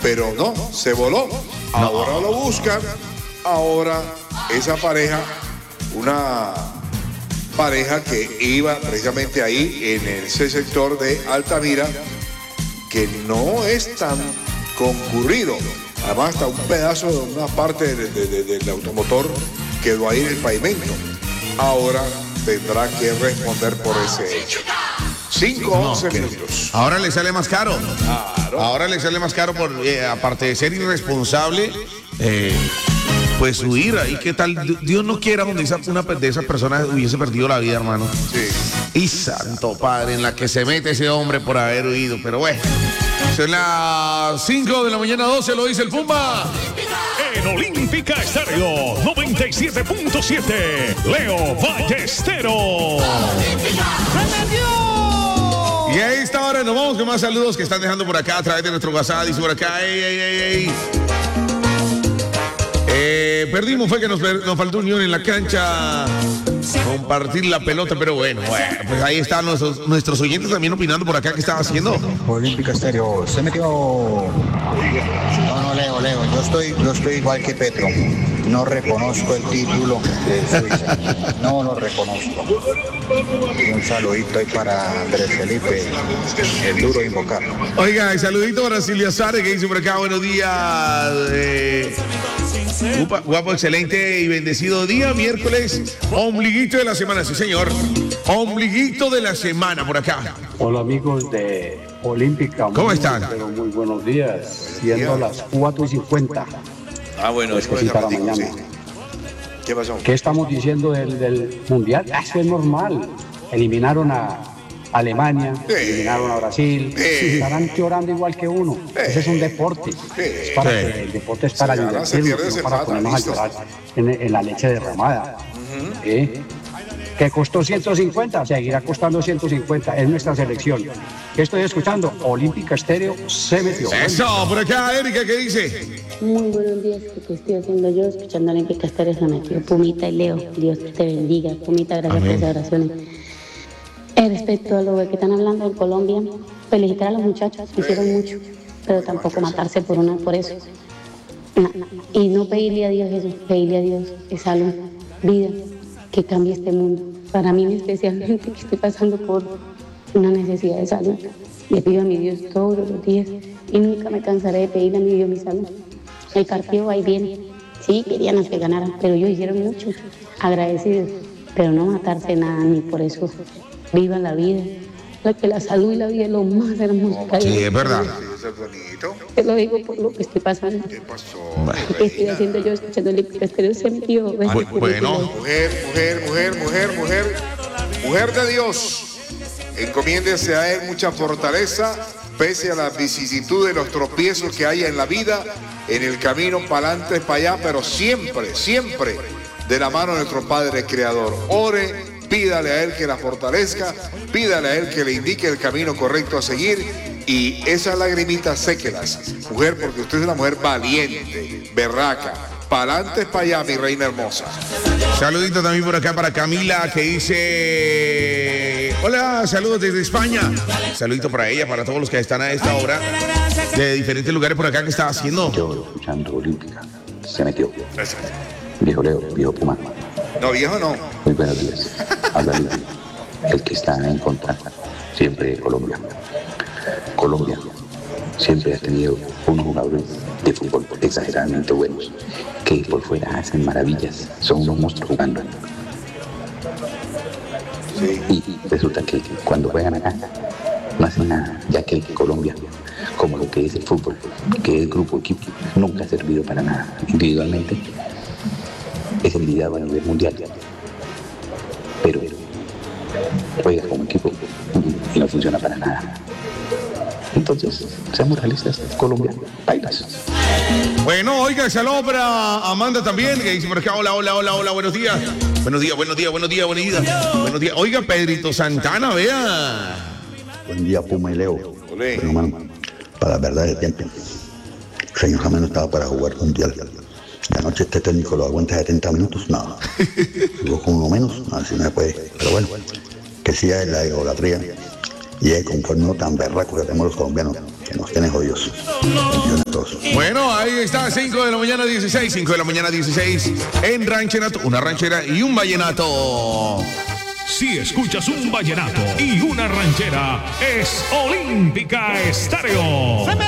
pero no, se voló. Ahora lo buscan. Ahora esa pareja, una pareja que iba precisamente ahí en ese sector de Altamira, que no es tan concurrido. Además, hasta un pedazo de una parte del automotor quedó ahí en el pavimento. Ahora tendrá que responder por ese hecho. 5-11 minutos. Ahora le sale más caro. Claro. Ahora le sale más caro por, aparte de ser irresponsable, pues huir. ¿Y qué tal? Dios no quiera donde una de esas personas hubiese perdido la vida, hermano. Sí. Y santo padre, en la que se mete ese hombre por haber huido. Pero bueno, son las 5 de la mañana, 12, lo dice el Pumba. En Olímpica Estéreo 97.7, Leo Ballesteros. Y a esta hora nos vamos con más saludos que están dejando por acá a través de nuestro WhatsApp. Dice por acá, perdimos, fue que nos faltó unión en la cancha, compartir la pelota, pero bueno, pues ahí están nuestros oyentes también opinando por acá qué estaba haciendo. Olímpica Estéreo, se metió. No, Leo, yo estoy igual que Petro. No reconozco el título de Suiza. No lo reconozco. Un saludito ahí para Andrés Felipe, el duro invocar. Oiga, y saludito para Silvia Sare que dice por acá, buenos días. Guapo, excelente y bendecido día, miércoles, ombliguito de la semana, sí señor, ombliguito de la semana por acá. Hola amigos de Olímpica. ¿Cómo están? Pero muy buenos días, siendo las 4:50. Bueno, pues que para mañana. Sí. ¿Qué pasó? ¿Qué estamos diciendo del Mundial? Eso es normal. Eliminaron a Alemania, eliminaron a Brasil, estarán llorando igual que uno. Ese es un deporte. Es para que el deporte es para divertirnos, no para ponernos a llorar en la leche derramada. Que costó 150, seguirá costando 150, es nuestra selección. ¿Qué estoy escuchando? Olímpica Estéreo se metió. Eso, por acá, Erika, ¿qué dice? Muy buenos días, ¿qué estoy haciendo yo? Escuchando Olímpica Estéreo se metió. Pumita y Leo, Dios te bendiga. Pumita, gracias por esas oraciones. Respecto a lo que están hablando en Colombia, felicitar a los muchachos, hicieron mucho, pero tampoco matarse por eso. Y no pedirle a Dios eso, pedirle a Dios salud, vida, que cambie este mundo. Para mí especialmente, que estoy pasando por una necesidad de salud. Le pido a mi Dios todos los días y nunca me cansaré de pedirle a mi Dios mi salud. El partido va y viene. Sí, querían que ganaran, pero ellos hicieron mucho, agradecidos, pero no matarse nada ni por eso. Viva la vida, que la salud y la vida es lo más hermoso que hay. Sí, es verdad. Te lo digo por lo que estoy pasando. ¿Qué pasó? ¿Qué estoy haciendo yo escuchando Olímpica Estéreo? Se metió. Bueno. Mujer de Dios, encomiéndese a Él mucha fortaleza, pese a las vicisitudes, los tropiezos que haya en la vida, en el camino para adelante, para allá, pero siempre de la mano de nuestro Padre Creador. Ore. Pídale a Él que la fortalezca, pídale a Él que le indique el camino correcto a seguir y esas lagrimitas séquelas, mujer, porque usted es una mujer valiente, berraca, para adelante, para allá, mi reina hermosa. Saludito también por acá para Camila que dice, hola, saludos desde España. Saludito para ella, para todos los que están a esta hora de diferentes lugares por acá que está haciendo. Yo escuchando Olímpica, se metió. Viejo Leo, viejo Puma. No, viejo, no. Muy buenos días. Habla Luis, el que está en contra siempre de Colombia. Colombia siempre ha tenido unos jugadores de fútbol exageradamente buenos, que por fuera hacen maravillas, son unos monstruos jugando. Sí. Y resulta que cuando juegan acá no hacen nada, ya que Colombia, como lo que es el fútbol, que es grupo, equipo, nunca ha servido para nada. Individualmente es envidiado a nivel mundial, pero juega como equipo y no funciona para nada. Entonces, seamos realistas, Colombia, bailas. Bueno, oiga, saludos para Amanda también, que dice por acá, hola, buenos días. Buenos días. Oiga, Pedrito Santana, vea. Buen día, Puma y Leo. Bueno, hermano, para la verdad del tiempo, el señor James no estaba para jugar mundial. La noche este técnico lo aguanta 70 minutos, no. Jugó con uno menos, así no se puede. Pero bueno, que sí es la idolatría. Y es conforme uno tan berraco que tenemos los colombianos. que nos tienen jodidos. Bendiciones a todos. Bueno, ahí está, 5 de la mañana 16, 5 de la mañana 16 en Rancherato, una ranchera y un vallenato. Si escuchas un vallenato y una ranchera, es Olímpica Estéreo.